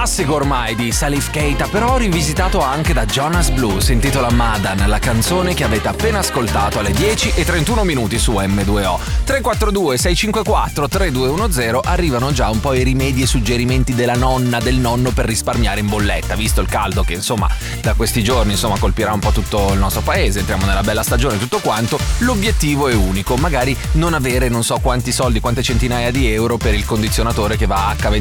classico ormai di Salif Keita, però rivisitato anche da Jonas Blue. Si intitola Madan, la canzone che avete appena ascoltato alle 10:31 su M2O. 342 654 3210. Arrivano già un po' i rimedi e suggerimenti della nonna, del nonno per risparmiare in bolletta, visto il caldo che insomma da questi giorni insomma colpirà un po' tutto il nostro paese. Entriamo nella bella stagione e tutto quanto. L'obiettivo è unico, magari non avere non so quanti soldi, quante centinaia di euro per il condizionatore che va a H24